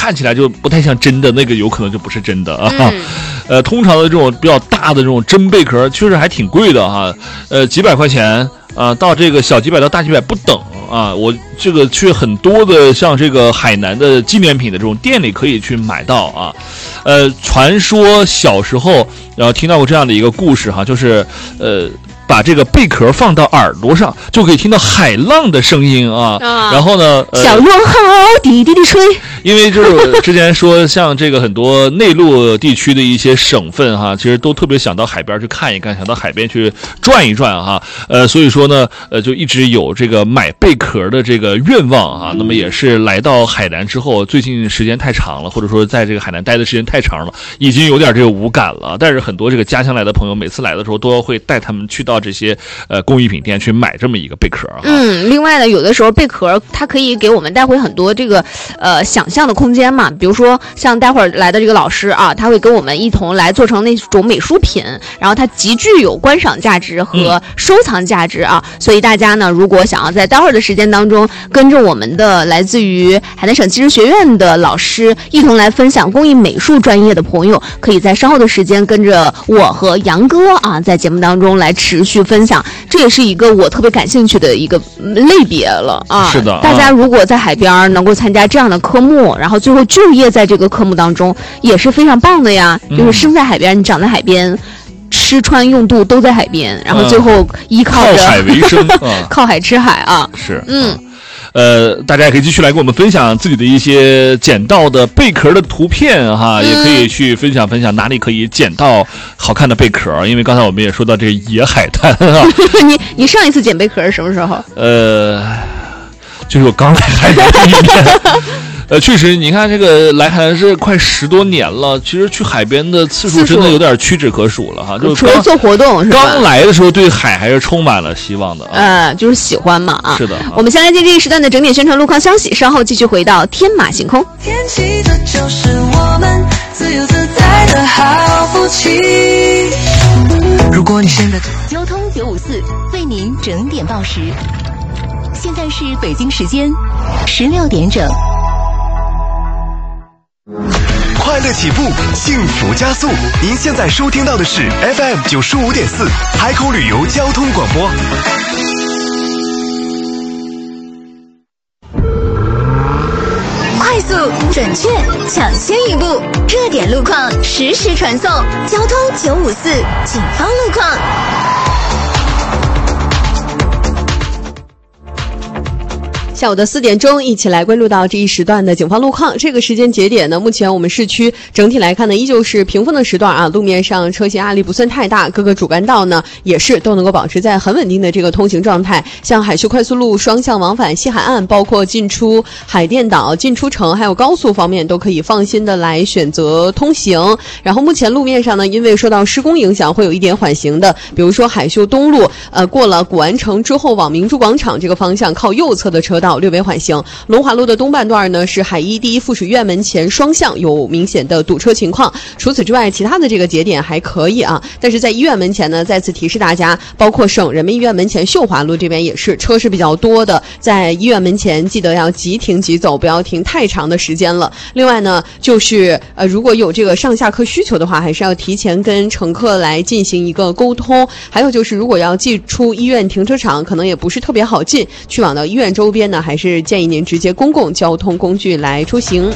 看起来就不太像真的，那个有可能就不是真的啊。通常的这种比较大的这种真贝壳确实还挺贵的哈，几百块钱啊，到这个小几百到大几百不等啊。我这个去很多的像这个海南的纪念品的这种店里可以去买到啊。传说小时候然后听到过这样的一个故事哈，就是把这个贝壳放到耳朵上，就可以听到海浪的声音啊。然后呢， 小落号滴滴滴吹。 因为就是之前说，像这个很多内陆地区的一些省份哈，其实都特别想到海边去看一看，想到海边去转一转哈。所以说呢，就一直有这个买贝壳的这个愿望哈。那么也是来到海南之后，最近时间太长了，或者说在这个海南待的时间太长了，已经有点这个无感了。但是很多这个家乡来的朋友，每次来的时候都会带他们去到这些工艺品店去买这么一个贝壳。 另外呢，有的时候贝壳它可以给我们带回很多这个想象的空间嘛。比如说像待会儿来的这个老师啊，他会跟我们一同来做成那种美术品，然后它极具有观赏价值和收藏价值啊。所以大家呢，如果想要在待会儿的时间当中跟着我们的来自于海南省技术学院的老师一同来分享工艺美术专业的朋友，可以在稍后的时间跟着我和杨哥啊，在节目当中来持续分享。这也是一个我特别感兴趣的一个类别了啊。 是的， 大家如果在海边能够参加这样的科目，然后最后就业在这个科目当中，也是非常棒的呀。就是生在海边，你长在海边，吃穿用度都在海边，然后最后依靠着靠海为生， 靠海吃海啊。 是，大家也可以继续来跟我们分享自己的一些捡到的贝壳的图片哈，也可以去分享哪里可以捡到好看的贝壳，因为刚才我们也说到这野海滩啊。 你上一次捡贝壳是什么时候？ 就是我刚来海南第一年。确实，你看这个来海南是快10多年了，其实去海边的次数真的有点屈指可数了哈。 除了做活动是吧？ 刚来的时候对海还是充满了希望的啊。 就是喜欢嘛啊。 是的。 我们先来接这一时段的整点宣传路况消息，稍后继续回到天马行空。 天气的就是我们自由自在的好福气。如果你现在交通954为您整点报时，现在是北京时间16点整。 快乐起步，幸福加速。您现在收听到的是 FM 95.4海口旅游交通广播。 快速、准确、抢先一步，热点路况实时传送。交通954警方路况。 下午的4点钟，一起来关注到这一时段的警方路况。这个时间节点呢，目前我们市区整体来看呢，依旧是平峰的时段啊，路面上车行压力不算太大，各个主干道呢也是都能够保持在很稳定的这个通行状态。像海秀快速路双向往返西海岸，包括进出海淀岛、进出城，还有高速方面，都可以放心的来选择通行。然后目前路面上呢，因为受到施工影响，会有一点缓行的，比如说海秀东路，过了古玩城之后往明珠广场这个方向靠右侧的车道略微缓行。龙华路的东半段呢是海一第一附属医院门前双向有明显的堵车情况，除此之外其他的这个节点还可以啊。但是在医院门前呢，再次提示大家，包括省人民医院门前秀华路这边也是车是比较多的，在医院门前记得要即停即走，不要停太长的时间了。另外呢，就是如果有这个上下课需求的话，还是要提前跟乘客来进行一个沟通。还有就是如果要进出医院停车场，可能也不是特别好进，去往到医院周边呢，还是建议您直接公共交通工具来出行。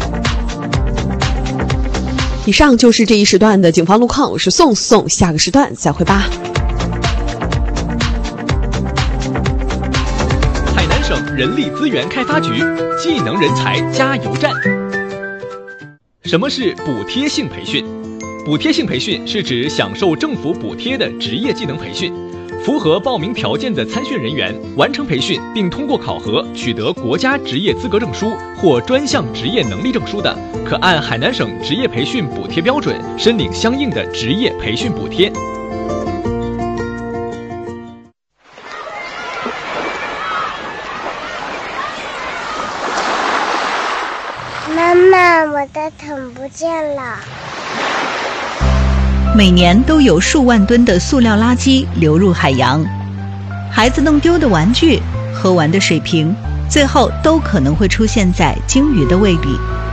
以上就是这一时段的警方路况，我是宋，下个时段再会吧。 海南省人力资源开发局技能人才加油站。什么是补贴性培训？补贴性培训是指享受政府补贴的职业技能培训。符合报名条件的参训人员完成培训并通过考核取得国家职业资格证书或专项职业能力证书的，可按海南省职业培训补贴标准申领相应的职业培训补贴。 妈妈，我的桶不见了。 每年都有数万吨的塑料垃圾流入海洋，孩子弄丢的玩具、喝完的水瓶，最后都可能会出现在鲸鱼的胃里。